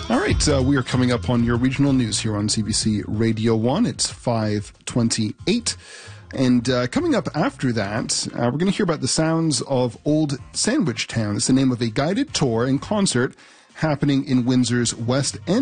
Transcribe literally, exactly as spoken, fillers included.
All right, uh, we are coming up on your regional news here on C B C Radio one. It's five twenty-eight. And uh, coming up after that, uh, we're going to hear about the sounds of Old Sandwich Town. It's the name of a guided tour and concert happening in Windsor's West End